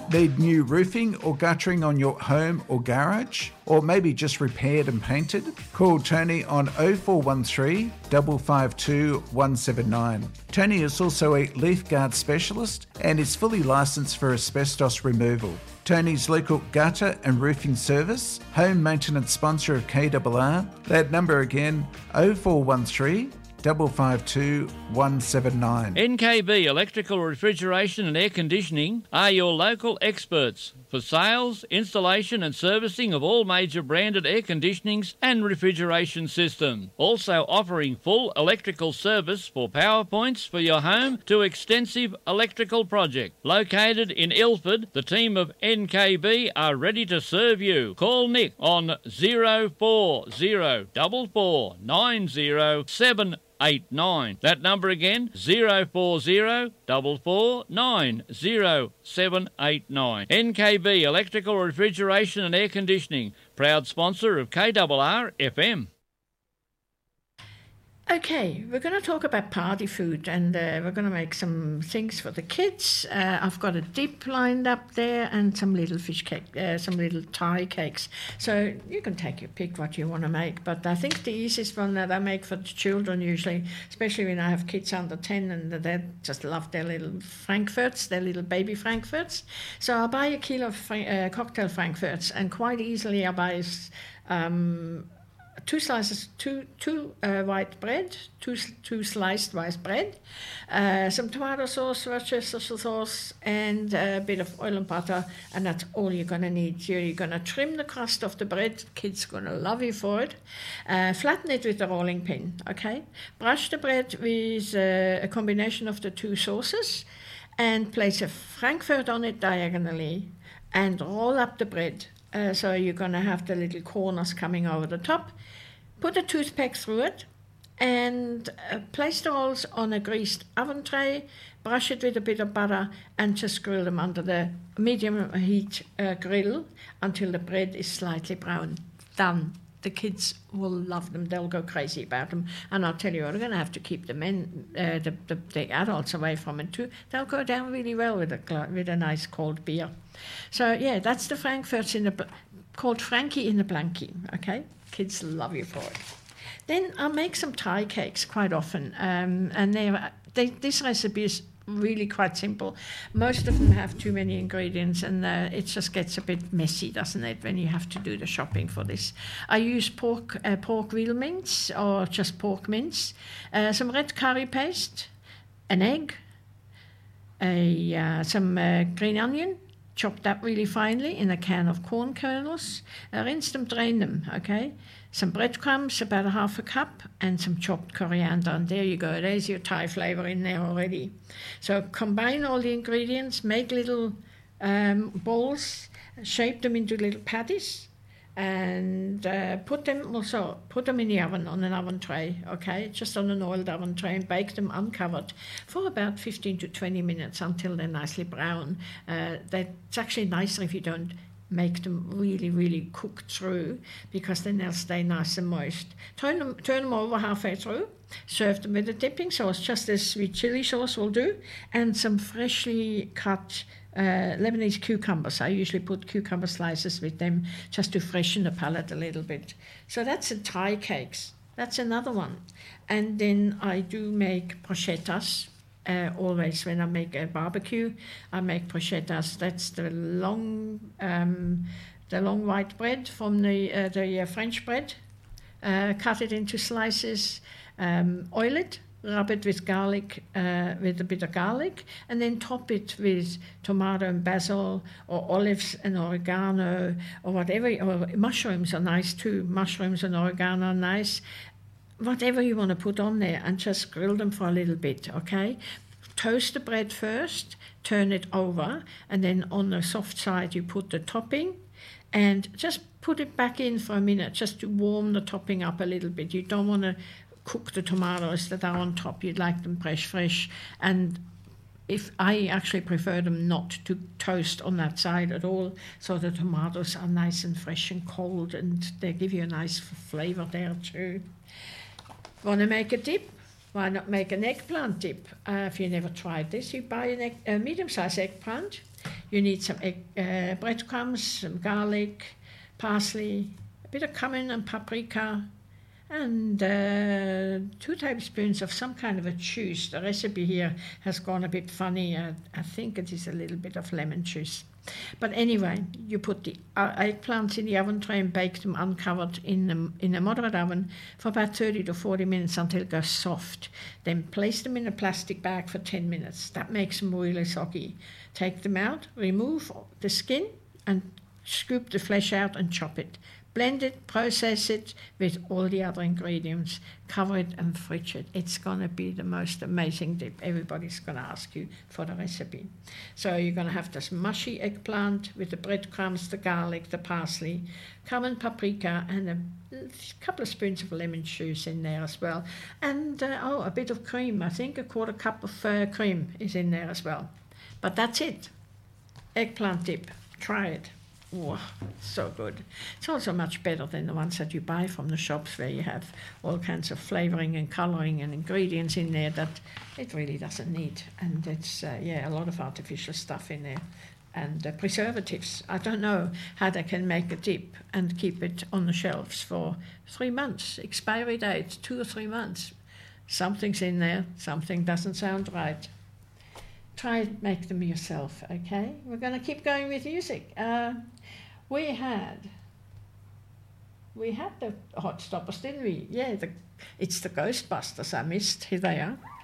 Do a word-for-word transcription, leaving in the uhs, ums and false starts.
Need new roofing or guttering on your home or garage? Or maybe just repaired and painted? Call Tony on oh four one three, five five two, one seven nine. Tony is also a Leaf Guard specialist and is fully licensed for asbestos removal. Tony's local gutter and roofing service, home maintenance sponsor of K R R. That number again, oh four one three, five five two, one seven nine. N K B Electrical Refrigeration and Air Conditioning are your local experts for sales, installation and servicing of all major branded air conditionings and refrigeration systems. Also offering full electrical service for power points for your home to extensive electrical project. Located in Ilford, the team of N K B are ready to serve you. Call Nick on zero four zero four four nine zero seven eight nine. That number again, zero four zero four four nine zero seven eight nine. N K B Electrical Refrigeration and Air Conditioning, proud sponsor of K R R F M. Okay, we're going to talk about party food, and uh, we're going to make some things for the kids. Uh, I've got a dip lined up there and some little fish cake, uh, some little Thai cakes. So you can take your pick what you want to make, but I think the easiest one that I make for the children usually, especially when I have kids under ten and they just love their little frankfurts, their little baby frankfurts. So I'll buy a kilo of fra- uh, cocktail frankfurts, and quite easily I'll buy um, two slices, two two uh, white bread, two two sliced white bread, uh, some tomato sauce, Worcestershire sauce, and a bit of oil and butter, and that's all you're going to need. You're, you're going to trim the crust of the bread. Kids are going to love you for it. Uh, flatten it with a rolling pin, okay? Brush the bread with uh, a combination of the two sauces, and place a frankfurt on it diagonally, and roll up the bread. Uh, so you're going to have the little corners coming over the top. Put a toothpick through it and uh, place the rolls on a greased oven tray, brush it with a bit of butter, and just grill them under the medium heat uh, grill until the bread is slightly brown. Done. The kids will love them. They'll go crazy about them. And I'll tell you what, we're going to have to keep the men, uh, the, the, the adults away from it too. They'll go down really well with a, with a nice cold beer. So, yeah, that's the Frankfurts in the, called Frankie in the Blankie, okay? Kids love you for it. Then I'll make some Thai cakes quite often. Um, and they, they, this recipe is really quite simple. Most of them have too many ingredients, and uh, it just gets a bit messy, doesn't it, when you have to do the shopping for this. I use pork uh, pork veal mince or just pork mince, uh, some red curry paste, an egg, a uh, some uh, green onion, chopped up really finely in a can of corn kernels. Uh, rinse them, drain them, okay? Some breadcrumbs, about a half a cup, and some chopped coriander. And there you go. There's your Thai flavour in there already. So combine all the ingredients, make little um, balls, shape them into little patties, and uh, put them also put them in the oven on an oven tray, okay, just on an oiled oven tray, and bake them uncovered for about fifteen to twenty minutes until they're nicely brown. Uh, that's actually nicer if you don't make them really, really cooked through, because then they'll stay nice and moist. Turn them, turn them over halfway through. Serve them with a dipping sauce, just as sweet chili sauce will do, and some freshly cut uh, Lebanese cucumbers. I usually put cucumber slices with them just to freshen the palate a little bit. So that's the Thai cakes. That's another one. And then I do make bruschettas. Uh, always when I make a barbecue, I make bruschettas. That's the long, um, the long white bread from the uh, the uh, French bread. Uh, cut it into slices, um, oil it, rub it with garlic, uh, with a bit of garlic, and then top it with tomato and basil, or olives and oregano, or whatever. Or mushrooms are nice too. Mushrooms and oregano are nice. Whatever you want to put on there, and just grill them for a little bit, okay? Toast the bread first, turn it over, and then on the soft side you put the topping, and just put it back in for a minute just to warm the topping up a little bit. You don't want to cook the tomatoes that are on top. You'd like them fresh, fresh. And if I actually prefer them not to toast on that side at all, so the tomatoes are nice and fresh and cold, and they give you a nice flavour there too. Want to make a dip? Why not make an eggplant dip? Uh, if you never tried this, you buy an egg, a medium-sized eggplant, You need some egg, uh, breadcrumbs, some garlic, parsley, a bit of cumin and paprika, and uh, two tablespoons of some kind of a juice. The recipe here has gone a bit funny. I, I think it is a little bit of lemon juice. But anyway, you put the uh, eggplants in the oven tray and bake them uncovered in a, in a moderate oven for about thirty to forty minutes until it goes soft. Then place them in a plastic bag for ten minutes. That makes them really soggy. Take them out, remove the skin, and scoop the flesh out and chop it. Blend it, process it with all the other ingredients, cover it and fridge it. It's going to be the most amazing dip. Everybody's going to ask you for the recipe. So you're going to have this mushy eggplant with the breadcrumbs, the garlic, the parsley, cumin, paprika, and a couple of spoons of lemon juice in there as well. And, uh, oh, a bit of cream. I think a quarter cup of uh, cream is in there as well. But that's it. Eggplant dip. Try it. Oh, so good. It's also much better than the ones that you buy from the shops where you have all kinds of flavouring and colouring and ingredients in there that it really doesn't need. And it's, uh, yeah, a lot of artificial stuff in there. And uh, preservatives. I don't know how they can make a dip and keep it on the shelves for three months. Expiry date, two or three months. Something's in there, something doesn't sound right. Try and make them yourself, okay? We're going to keep going with music. Uh, we had, we had the Hot Stoppers, didn't we? Yeah, the, it's the Ghostbusters I missed. Here they are.